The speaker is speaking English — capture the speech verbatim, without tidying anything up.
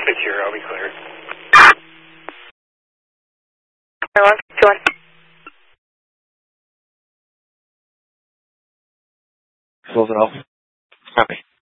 here, I'll be cleared. one fifty-one. Close it off. Copy.